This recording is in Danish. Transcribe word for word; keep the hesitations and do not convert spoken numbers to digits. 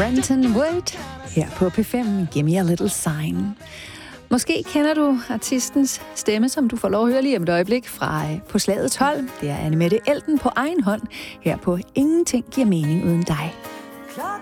Brenton Wood her på P fem. Give me a little sign. Måske kender du artistens stemme, som du får lov at høre lige om et øjeblik fra På Slagets Hold. Det er Annemette Elden på egen hånd her på Ingenting giver mening uden dig.